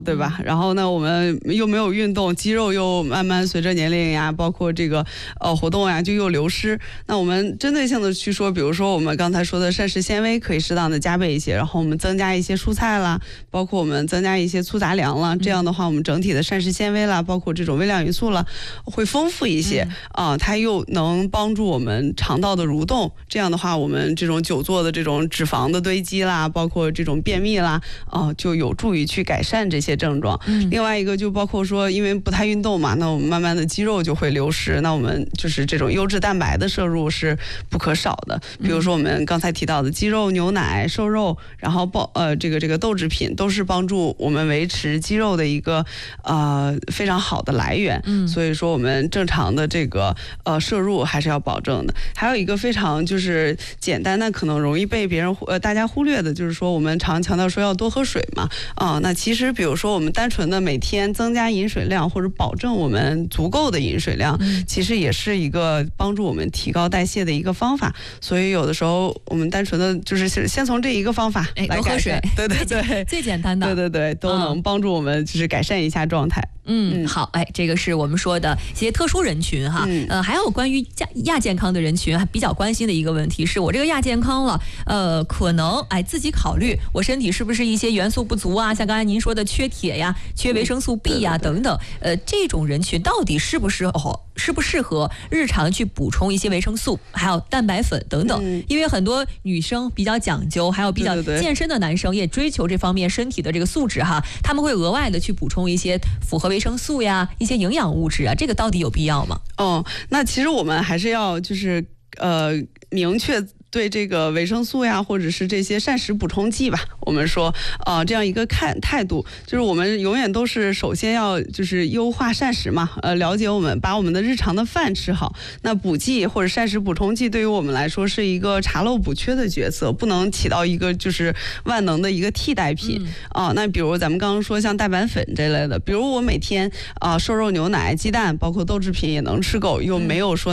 对吧？然后呢，我们又没有运动，肌肉又慢慢随着年龄呀，包括这个活动呀，就又流失。那我们针对性的去说，比如说我们刚才说的膳食纤维可以适当的加倍一些，然后我们增加一些蔬菜啦，包括我们增加一些粗杂粮啦，这样的话，我们整体的膳食纤维啦，包括这种微量元素啦，会丰富一些它又能帮助我们肠道的蠕动。这样的话，我们这种久坐的这种脂肪的堆积啦，包括这种便秘啦，就有助于去改善这些症状。另外一个就包括说，因为不太运动嘛，那我们慢慢的肌肉就会流失，那我们就是这种优质蛋白的摄入是不可少的。比如说我们刚才提到的鸡肉、牛奶、瘦肉，然后这个豆制品都是帮助我们维持肌肉的一个非常好的来源。所以说我们正常的这个摄入还是要保证的。还有一个非常就是简单的，可能容易被大家忽略的，就是说我们常强调说要多喝水嘛。那其实比如说我们单纯的每天增加饮水量，或者保证我们足够的饮水量，其实也是一个帮助我们提高代谢的一个方法。所以有的时候我们单纯的就是先从这一个方法来改善，对对对， 最简单的， 对对对，都能帮助我们就是改善一下状态。 好，这个是我们说的一些特殊人群哈。还有关于亚健康的人群还比较关心的一个问题是，我这个亚健康了，可能自己考虑我身体是不是一些元素不足啊，像刚才您说的缺铁呀、缺维生素 B 呀等等，这种人群到底适不适合日常去补充一些维生素，还有蛋白粉等等？因为很多女生比较讲究，还有比较健身的男生也追求这方面身体的这个素质哈，他们会额外的去补充一些符合维生素呀、一些营养物质啊，这个到底有必要吗？ 那其实我们还是要就是明确对这个维生素呀，或者是这些膳食补充剂吧，我们说这样一个态度，就是我们永远都是首先要就是优化膳食嘛，了解把我们的日常的饭吃好。那补剂或者膳食补充剂对于我们来说是一个查漏补缺的角色，不能起到一个就是万能的一个替代品。那比如咱们刚刚说像蛋白粉这类的，比如我每天瘦肉、牛奶、鸡蛋，包括豆制品也能吃够，又没有说